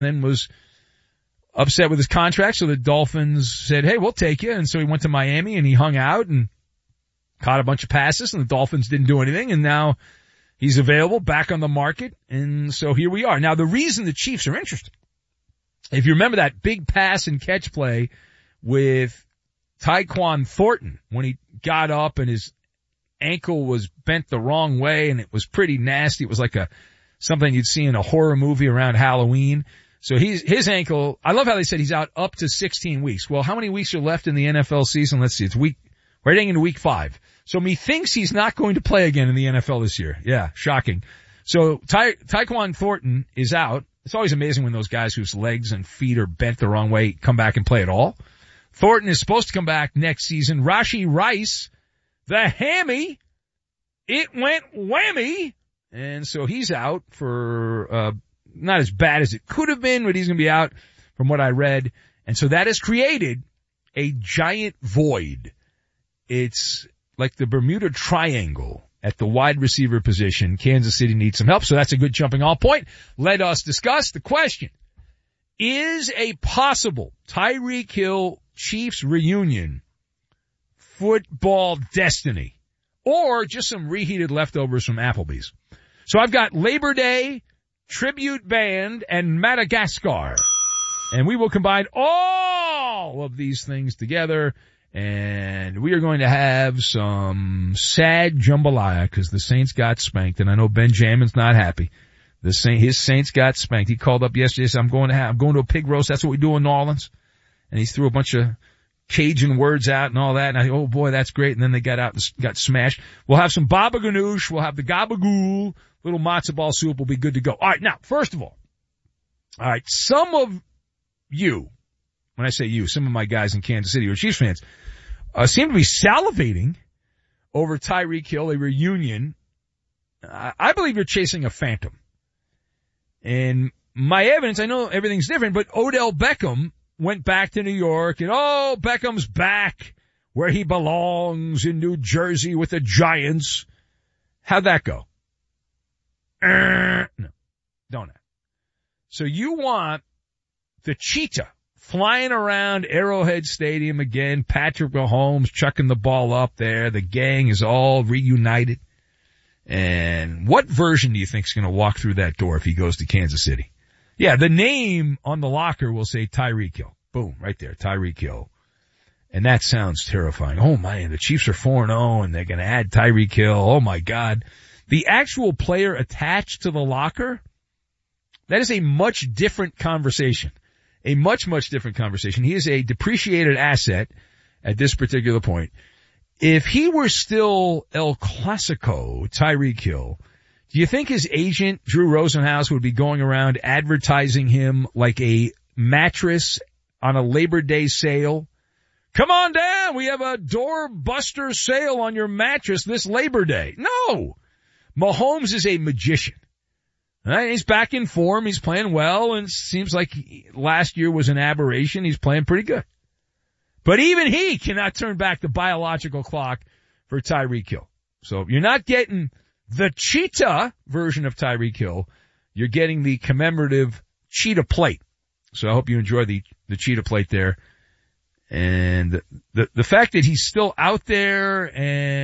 then was upset with his contract, so the Dolphins said, hey, we'll take you. And so he went to Miami and he hung out and caught a bunch of passes, and the Dolphins didn't do anything, and now he's available, back on the market, and so here we are. Now, the reason the Chiefs are interested, if you remember that big pass and catch play with Tyquan Thornton when he got up and his ankle was bent the wrong way and it was pretty nasty. It was like something you'd see in a horror movie around Halloween. So his ankle, I love how they said he's out up to 16 weeks. Well, how many weeks are left in the NFL season? Let's see. It's we're heading into week 5. So methinks he's not going to play again in the NFL this year. Yeah, shocking. So Tyquan Thornton is out. It's always amazing when those guys whose legs and feet are bent the wrong way come back and play at all. Thornton is supposed to come back next season. Rashee Rice, the hammy, it went whammy. And so he's out for, not as bad as it could have been, but he's going to be out from what I read. And so that has created a giant void. It's like the Bermuda Triangle at the wide receiver position. Kansas City needs some help, so that's a good jumping off point. Let us discuss the question. Is a possible Tyreek Hill Chiefs reunion football destiny, or just some reheated leftovers from Applebee's? So I've got Labor Day, Tribute Band, and Madagascar. And we will combine all of these things together, and we are going to have some sad jambalaya because the Saints got spanked, and I know Benjamin's not happy. His Saints got spanked. He called up yesterday and said, I'm going to a pig roast. That's what we do in New Orleans. And he threw a bunch of Cajun words out and all that. And I think, oh boy, that's great. And then they got out and got smashed. We'll have some baba ganoush. We'll have the gabagool. Little matzo ball soup will be good to go. All right. Now, first of all, some of you, when I say you, some of my guys in Kansas City who are Chiefs fans, seem to be salivating over Tyreek Hill, a reunion. I believe you're chasing a phantom. And my evidence, I know everything's different, but Odell Beckham went back to New York, and Beckham's back where he belongs in New Jersey with the Giants. How'd that go? No, don't know. So you want the cheetah flying around Arrowhead Stadium again, Patrick Mahomes chucking the ball up there, the gang is all reunited. And what version do you think is going to walk through that door if he goes to Kansas City? Yeah, the name on the locker will say Tyreek Hill. Boom, right there, Tyreek Hill. And that sounds terrifying. Oh man, the Chiefs are 4-0 and they're going to add Tyreek Hill. Oh my God. The actual player attached to the locker, that is a much different conversation. A much, much different conversation. He is a depreciated asset at this particular point. If he were still El Clasico, Tyreek Hill, do you think his agent, Drew Rosenhaus, would be going around advertising him like a mattress on a Labor Day sale? Come on down, we have a doorbuster sale on your mattress this Labor Day. No! Mahomes is a magician. Right? He's back in form, he's playing well, and it seems like last year was an aberration. He's playing pretty good. But even he cannot turn back the biological clock for Tyreek Hill. So you're not getting the cheetah version of Tyreek Hill. You're getting the commemorative cheetah plate. So I hope you enjoy the cheetah plate there. And the fact that he's still out there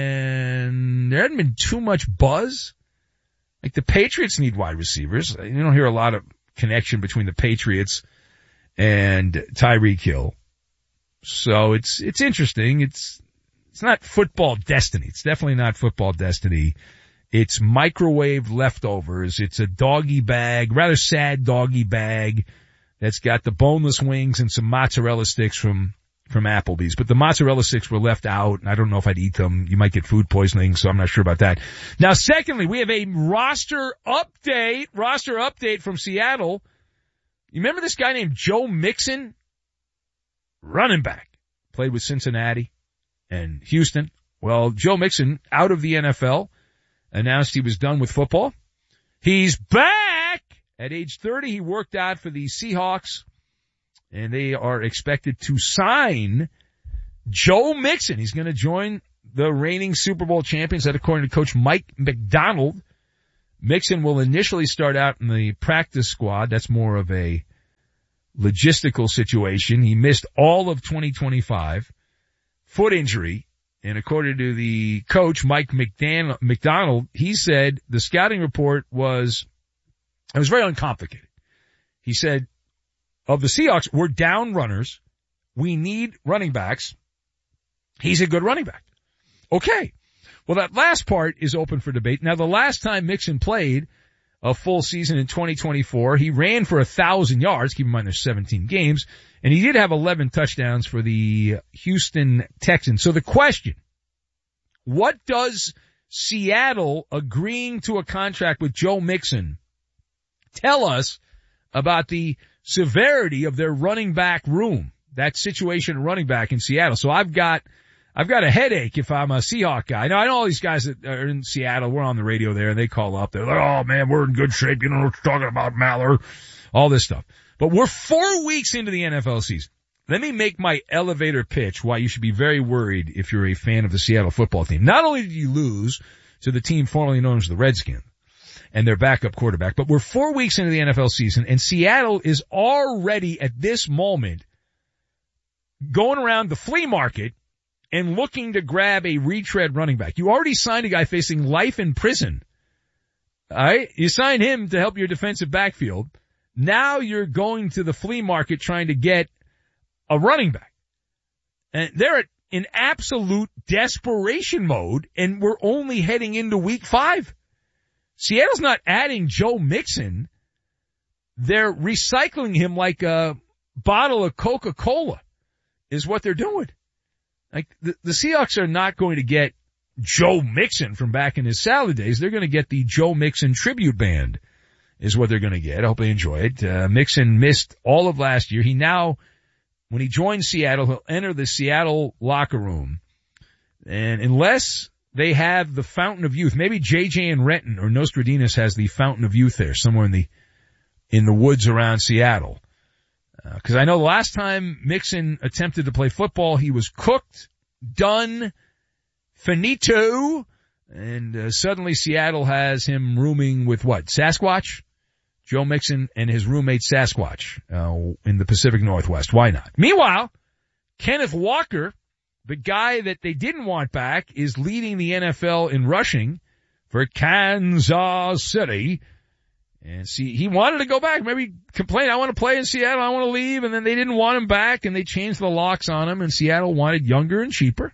and there hasn't been too much buzz. Like the Patriots need wide receivers. You don't hear a lot of connection between the Patriots and Tyreek Hill. So it's interesting. It's not football destiny. It's definitely not football destiny. It's microwave leftovers. It's a doggy bag, rather sad doggy bag that's got the boneless wings and some mozzarella sticks from Applebee's. But the mozzarella sticks were left out, and I don't know if I'd eat them. You might get food poisoning, so I'm not sure about that. Now, secondly, we have a roster update from Seattle. You remember this guy named Joe Mixon? Running back. Played with Cincinnati and Houston. Well, Joe Mixon, out of the NFL, announced he was done with football. He's back! At age 30, he worked out for the Seahawks, and they are expected to sign Joe Mixon. He's going to join the reigning Super Bowl champions. That, according to Coach Mike McDonald, Mixon will initially start out in the practice squad. That's more of a logistical situation. He missed all of 2025, foot injury. And according to the coach, Mike McDonald, he said the scouting report was very uncomplicated. He said, of the Seahawks, we're down runners. We need running backs. He's a good running back. Okay. Well, that last part is open for debate. Now, the last time Mixon played a full season in 2024, he ran for 1,000 yards. Keep in mind there's 17 games. And he did have 11 touchdowns for the Houston Texans. So the question, what does Seattle agreeing to a contract with Joe Mixon tell us about the severity of their running back room, that situation running back in Seattle? So I've got a headache if I'm a Seahawk guy. Now, I know all these guys that are in Seattle, we're on the radio there, and they call up. They're like, oh, man, we're in good shape. You know what we're talking about, Maller, all this stuff. But we're 4 weeks into the NFL season. Let me make my elevator pitch why you should be very worried if you're a fan of the Seattle football team. Not only did you lose to the team formerly known as the Redskins and their backup quarterback, but we're 4 weeks into the NFL season, and Seattle is already at this moment going around the flea market and looking to grab a retread running back. You already signed a guy facing life in prison. All right? You signed him to help your defensive backfield. Now you're going to the flea market trying to get a running back. And they're in absolute desperation mode, and we're only heading into week 5. Seattle's not adding Joe Mixon. They're recycling him like a bottle of Coca-Cola is what they're doing. Like the Seahawks are not going to get Joe Mixon from back in his salad days. They're going to get the Joe Mixon tribute band is what they're going to get. I hope they enjoy it. Mixon missed all of last year. He now, when he joins Seattle, he'll enter the Seattle locker room. And unless they have the Fountain of Youth, maybe JJ and Renton or Nostradamus has the Fountain of Youth there somewhere in the woods around Seattle. Cause I know the last time Mixon attempted to play football, he was cooked, done, finito, and suddenly Seattle has him rooming with what? Sasquatch? Joe Mixon and his roommate Sasquatch, in the Pacific Northwest. Why not? Meanwhile, Kenneth Walker, the guy that they didn't want back, is leading the NFL in rushing for Kansas City. And see, he wanted to go back. Maybe complain, I want to play in Seattle, I want to leave, and then they didn't want him back, and they changed the locks on him, and Seattle wanted younger and cheaper.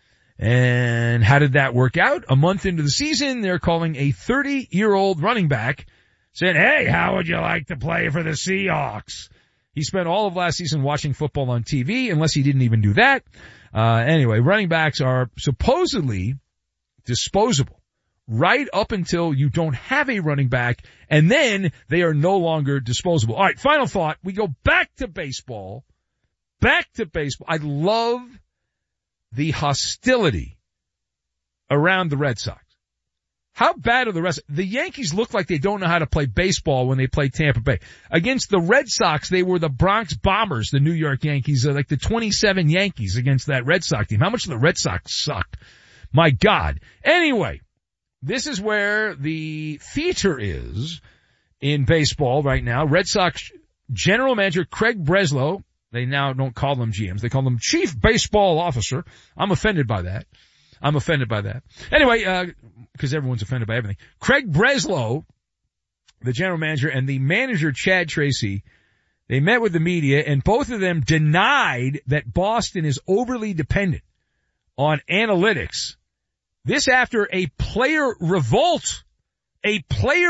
And how did that work out? A month into the season, they're calling a 30-year-old running back, saying, hey, how would you like to play for the Seahawks? He spent all of last season watching football on TV, unless he didn't even do that. Anyway, running backs are supposedly disposable right up until you don't have a running back, and then they are no longer disposable. All right, final thought. We go back to baseball. I love the hostility around the Red Sox. How bad are the rest? The Yankees look like they don't know how to play baseball when they play Tampa Bay. Against the Red Sox, they were the Bronx Bombers, the New York Yankees, like the 27 Yankees against that Red Sox team. How much do the Red Sox suck? My God. Anyway, this is where the theater is in baseball right now. Red Sox general manager Craig Breslow, they now don't call them GMs, they call them Chief Baseball Officer. I'm offended by that. Anyway, because everyone's offended by everything. Craig Breslow, the general manager, and the manager Chad Tracy, they met with the media, and both of them denied that Boston is overly dependent on analytics. This after a player revolt in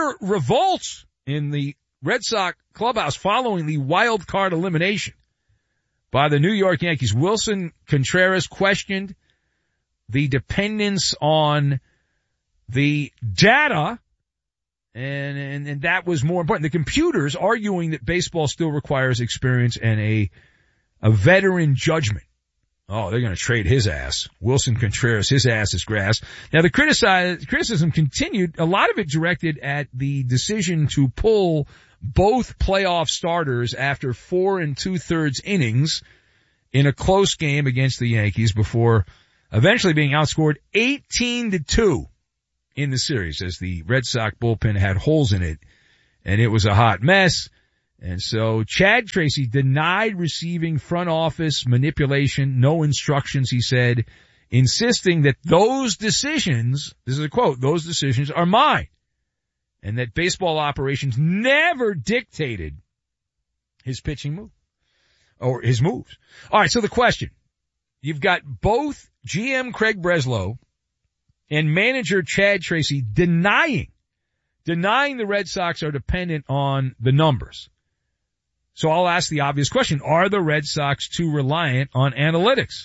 the Red Sox clubhouse following the wild card elimination by the New York Yankees. Wilson Contreras questioned the dependence on the data, and that was more important. The computers arguing that baseball still requires experience and a veteran judgment. Oh, they're going to trade his ass. Wilson Contreras, his ass is grass. Now, the criticism continued, a lot of it directed at the decision to pull both playoff starters after 4 2/3 innings in a close game against the Yankees before eventually being outscored 18-2 in the series as the Red Sox bullpen had holes in it, and it was a hot mess. And so Chad Tracy denied receiving front office manipulation, no instructions, he said, insisting that those decisions, this is a quote, those decisions are mine, and that baseball operations never dictated his pitching move, or his moves. All right, so the question, you've got both GM Craig Breslow and manager Chad Tracy denying the Red Sox are dependent on the numbers. So I'll ask the obvious question, are the Red Sox too reliant on analytics?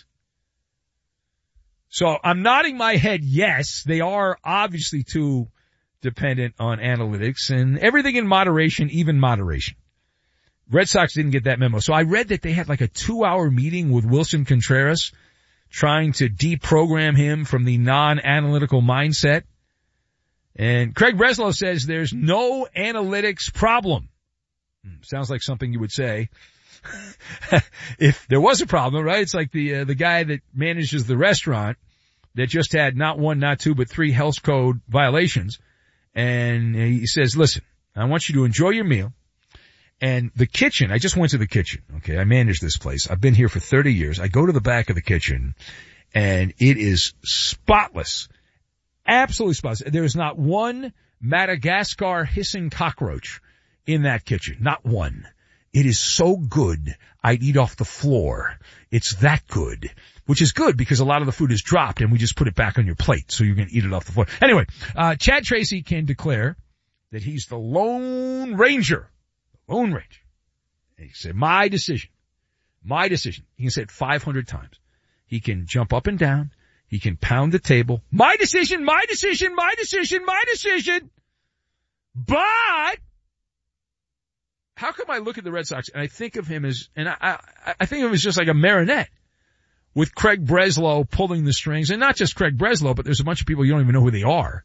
So I'm nodding my head, yes, they are obviously too dependent on analytics, and everything in moderation, even moderation. Red Sox didn't get that memo. So I read that they had like a 2-hour meeting with Wilson Contreras trying to deprogram him from the non-analytical mindset. And Craig Breslow says there's no analytics problem. Sounds like something you would say if there was a problem, right? It's like the guy that manages the restaurant that just had not one, not two, but 3 health code violations. And he says, listen, I want you to enjoy your meal. And the kitchen, I just went to the kitchen. Okay. I manage this place. I've been here for 30 years. I go to the back of the kitchen and it is spotless. Absolutely spotless. There is not one Madagascar hissing cockroach in that kitchen. Not one. It is so good, I'd eat off the floor. It's that good, which is good because a lot of the food is dropped and we just put it back on your plate, so you're going to eat it off the floor. Anyway, Chad Tracy can declare that he's the Lone Ranger. Lone Ranger. And he said, my decision. My decision. He can say it 500 times. He can jump up and down. He can pound the table. My decision, my decision, my decision, my decision. But how come I look at the Red Sox and I think of him as, and I think of him as just like a marionette with Craig Breslow pulling the strings, and not just Craig Breslow, but there's a bunch of people you don't even know who they are.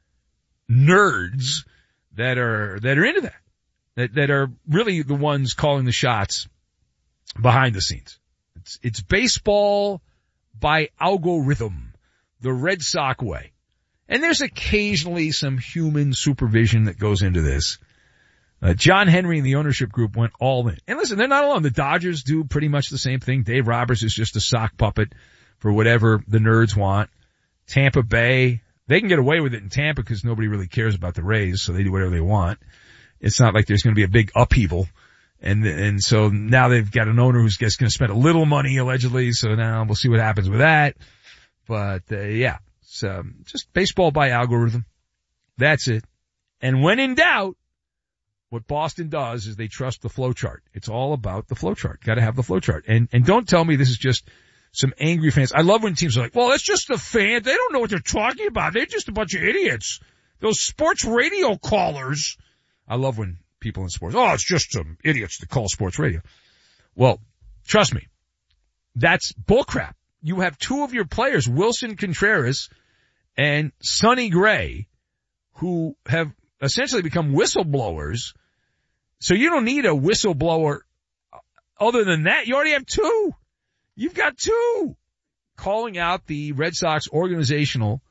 Nerds that are into that are really the ones calling the shots behind the scenes. It's baseball by algorithm, the Red Sox way. And there's occasionally some human supervision that goes into this. John Henry and the ownership group went all in. And listen, they're not alone. The Dodgers do pretty much the same thing. Dave Roberts is just a sock puppet for whatever the nerds want. Tampa Bay, they can get away with it in Tampa because nobody really cares about the Rays, so they do whatever they want. It's not like there's going to be a big upheaval. And so now they've got an owner who's just going to spend a little money allegedly, so now we'll see what happens with that. But, yeah, it's, just baseball by algorithm. That's it. And when in doubt, what Boston does is they trust the flow chart. It's all about the flow chart. Got to have the flow chart. And don't tell me this is just some angry fans. I love when teams are like, well, it's just the fans. They don't know what they're talking about. They're just a bunch of idiots. Those sports radio callers. I love when people in sports, oh, it's just some idiots that call sports radio. Well, trust me, that's bullcrap. You have 2 of your players, Wilson Contreras and Sonny Gray, who have essentially become whistleblowers. So you don't need a whistleblower other than that. You already have 2. You've got 2 calling out the Red Sox organizational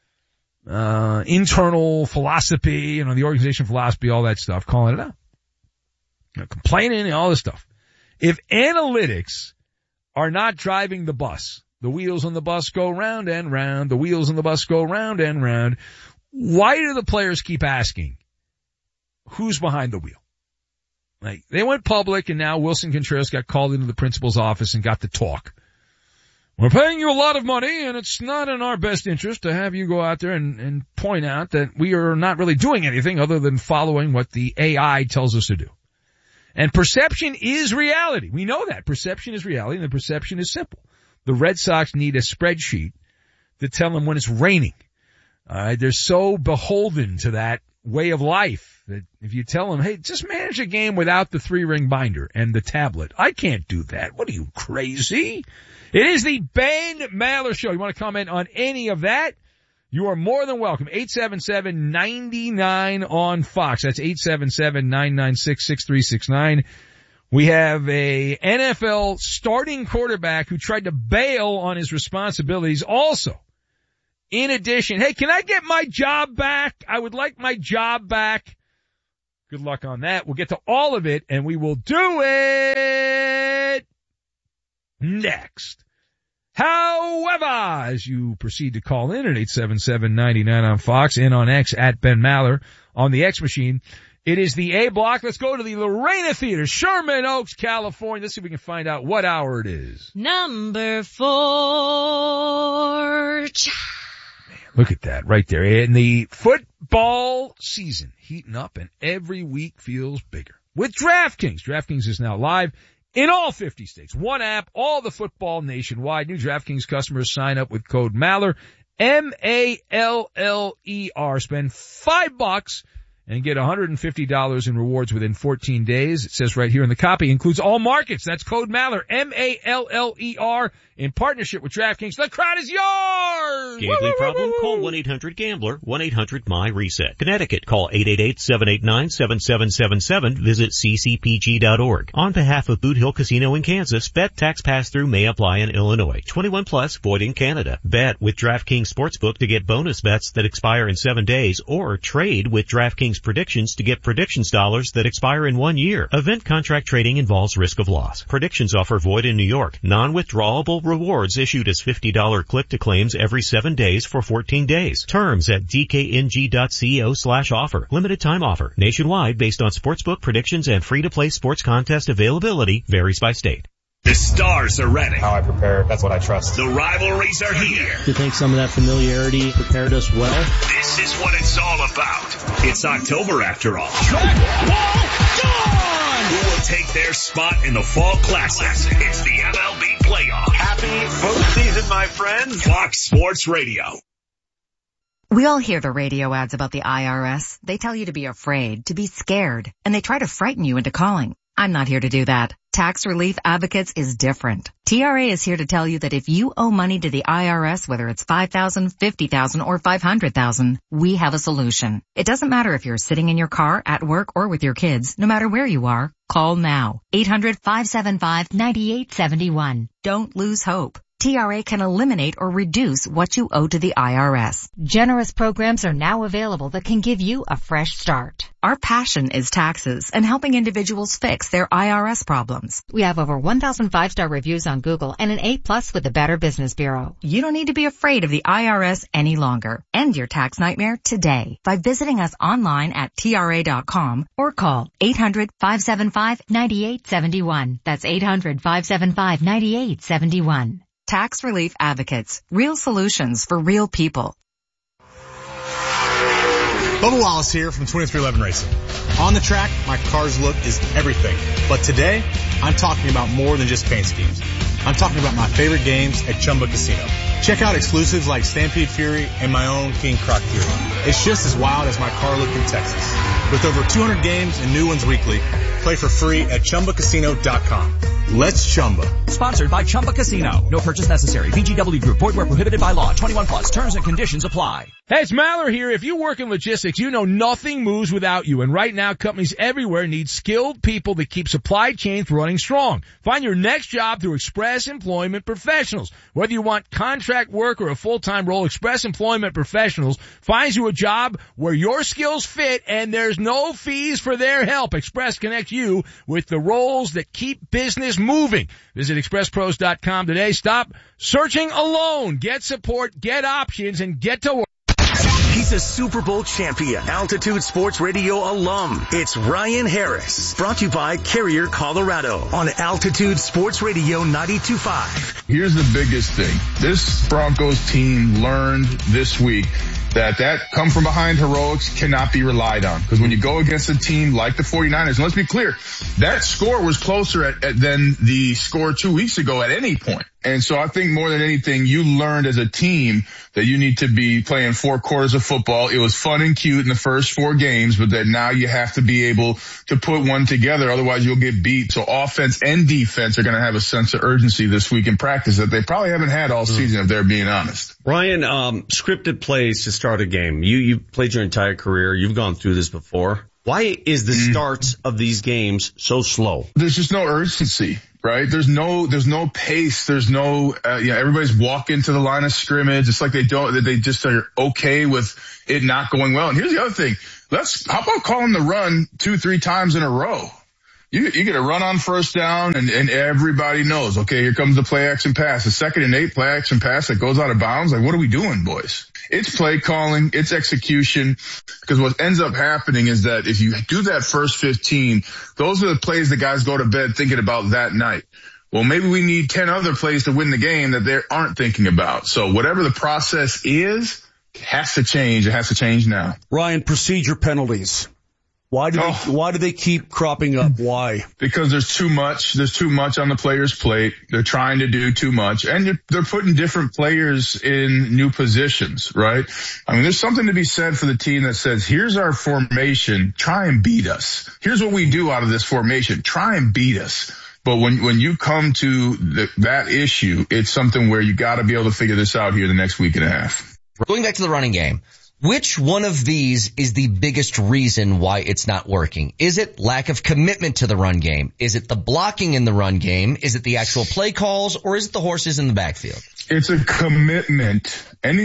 internal philosophy, the organization philosophy, all that stuff, calling it out. Complaining and all this stuff. If analytics are not driving the bus, the wheels on the bus go round and round, the wheels on the bus go round and round, why do the players keep asking, who's behind the wheel? Like, they went public and now Wilson Contreras got called into the principal's office and got to talk. We're paying you a lot of money, and it's not in our best interest to have you go out there and point out that we are not really doing anything other than following what the AI tells us to do. And perception is reality. We know that. Perception is reality, and the perception is simple. The Red Sox need a spreadsheet to tell them when it's raining. They're so beholden to that way of life that if you tell them, hey, just manage a game without the 3-ring binder and the tablet. I can't do that. What are you, crazy? It is the Ben Maller Show. You want to comment on any of that? You are more than welcome. 877-99 on Fox. That's 877-996-6369. We have a NFL starting quarterback who tried to bail on his responsibilities also. In addition, hey, can I get my job back? I would like my job back. Good luck on that. We'll get to all of it, and we will do it next. However, as you proceed to call in at 877-99 on Fox and on X at Ben Maller on the X machine, it is the A block. Let's go to the Lorena Theater, Sherman Oaks, California. Let's see if we can find out what hour it is. Number 4. Man, look at that right there. And the football season heating up, and every week feels bigger. With DraftKings. DraftKings is now live in all 50 states. One app, all the football nationwide. New DraftKings customers sign up with code Maller, M-A-L-L-E-R. Spend $5 and get $150 in rewards within 14 days. It says right here in the copy, includes all markets. That's code Maller, M-A-L-L-E-R, in partnership with DraftKings. The crowd is yours! Gambling problem? Call 1-800-GAMBLER, 1-800-MY-RESET. Connecticut, call 888-789-7777. Visit ccpg.org. On behalf of Boot Hill Casino in Kansas, bet tax pass-through may apply in Illinois. 21 plus, void in Canada. Bet with DraftKings Sportsbook to get bonus bets that expire in 7 days, or trade with DraftKings Predictions to get predictions dollars that expire in 1 year. Event contract trading involves risk of loss. Predictions offer void in New York. Non-withdrawable rewards issued as $50 click-to-claims every 7 days for 14 days. Terms at dkng.co/offer. Limited time offer. Nationwide based on sportsbook predictions and free-to-play sports contest availability. Varies by state. The stars are ready. How I prepare, that's what I trust. The rivalries are here. I think some of that familiarity prepared us well. This is what it's all about. It's October after all. Who will take their spot in the Fall Classic? It's the MLB playoff. Happy postseason, my friends. Fox Sports Radio. We all hear the radio ads about the IRS. They tell you to be afraid, to be scared, and they try to frighten you into calling. I'm not here to do that. Tax Relief Advocates is different. TRA is here to tell you that if you owe money to the IRS, whether it's $5,000, $50,000, or $500,000, we have a solution. It doesn't matter if you're sitting in your car, at work, or with your kids. No matter where you are, call now. 800-575-9871. Don't lose hope. TRA can eliminate or reduce what you owe to the IRS. Generous programs are now available that can give you a fresh start. Our passion is taxes and helping individuals fix their IRS problems. We have over 1,000 5-star reviews on Google and an A+ with the Better Business Bureau. You don't need to be afraid of the IRS any longer. End your tax nightmare today by visiting us online at TRA.com or call 800-575-9871. That's 800-575-9871. Tax Relief Advocates. Real solutions for real people. Bubba Wallace here from 2311 Racing. On the track, my car's look is everything. But today, I'm talking about more than just paint schemes. I'm talking about my favorite games at Chumba Casino. Check out exclusives like Stampede Fury and my own King Croc Fury. It's just as wild as my car look in Texas. With over 200 games and new ones weekly, play for free at ChumbaCasino.com. Let's Chumba. Sponsored by Chumba Casino. No purchase necessary. VGW Group. Void where prohibited by law. 21 plus. Terms and conditions apply. Hey, it's Maller here. If you work in logistics, you know nothing moves without you. And right now, companies everywhere need skilled people that keep supply chains running strong. Find your next job through Express Employment Professionals. Whether you want contract work or a full-time role, Express Employment Professionals finds you a job where your skills fit and there's no fees for their help. Express connects you with the roles that keep business moving. Visit expresspros.com today. Stop searching alone. Get support, get options, and get to work. He's a Super Bowl champion, Altitude Sports Radio alum. It's Ryan Harris. Brought to you by Carrier, Colorado on Altitude Sports Radio 92.5. Here's the biggest thing. This Broncos team learned this week that come from behind heroics cannot be relied on. Because when you go against a team like the 49ers, and let's be clear, that score was closer than the score 2 weeks ago at any point. And so I think more than anything, you learned as a team that you need to be playing 4 quarters of football. It was fun and cute in the first 4 games, but that now you have to be able to put one together. Otherwise you'll get beat. So offense and defense are going to have a sense of urgency this week in practice that they probably haven't had all season, if they're being honest. Ryan, scripted plays to start a game. You played your entire career. You've gone through this before. Why is the starts of these games so slow? There's just no urgency, right? There's no pace. There's no, everybody's walking to the line of scrimmage. It's like they just are okay with it not going well. And here's the other thing. how about calling the run 2-3 times in a row? You get a run on first down and everybody knows, okay, here comes the play action pass. The 2nd and 8 play action pass that goes out of bounds. Like, what are we doing, boys? It's play calling, it's execution, because what ends up happening is that if you do that first 15, those are the plays that guys go to bed thinking about that night. Well, maybe we need 10 other plays to win the game that they aren't thinking about. So whatever the process is, it has to change. It has to change now. Ryan, procedure penalties. Why do they keep cropping up? Why? Because there's too much. There's too much on the player's plate. They're trying to do too much, and they're putting different players in new positions, right? I mean, there's something to be said for the team that says, here's our formation. Try and beat us. Here's what we do out of this formation. Try and beat us. But when you come to that issue, it's something where you got to be able to figure this out here the next week and a half. Going back to the running game. Which one of these is the biggest reason why it's not working? Is it lack of commitment to the run game? Is it the blocking in the run game? Is it the actual play calls? Or is it the horses in the backfield? It's a commitment.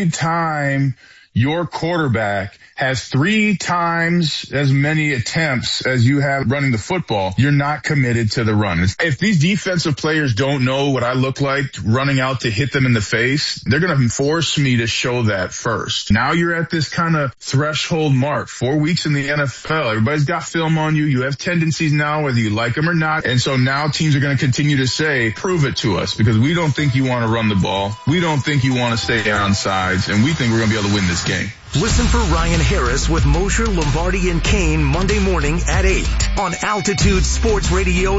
Anytime your quarterback has 3 times as many attempts as you have running the football, you're not committed to the run. If these defensive players don't know what I look like running out to hit them in the face, they're going to force me to show that first. Now you're at this kind of threshold mark, 4 weeks in the NFL. Everybody's got film on you. You have tendencies now, whether you like them or not. And so now teams are going to continue to say, prove it to us, because we don't think you want to run the ball. We don't think you want to stay on sides, and we think we're going to be able to win this game. Listen for Ryan Harris with Mosher, Lombardi, and Kane Monday morning at 8 on Altitude Sports Radio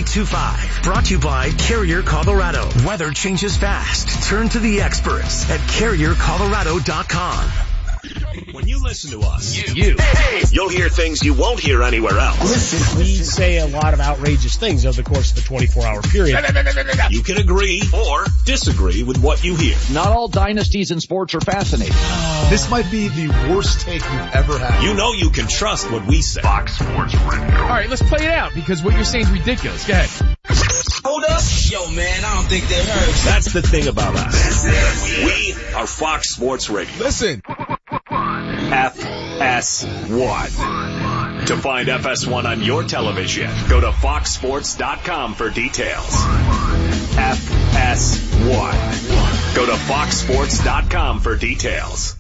92.5. Brought to you by Carrier Colorado. Weather changes fast. Turn to the experts at CarrierColorado.com. When you listen to us, you'll hear things you won't hear anywhere else. Listen, we say a lot of outrageous things over the course of the 24-hour period. You can agree or disagree with what you hear. Not all dynasties in sports are fascinating. This might be the worst take you've ever had. You know you can trust what we say. Fox Sports Radio. All right, let's play it out, because what you're saying is ridiculous. Go ahead. Hold up. Yo, man, I don't think they heard. That's the thing about us. We are Fox Sports Radio. Listen. FS1. To find FS1 on your television, go to foxsports.com for details. FS1. Go to foxsports.com for details.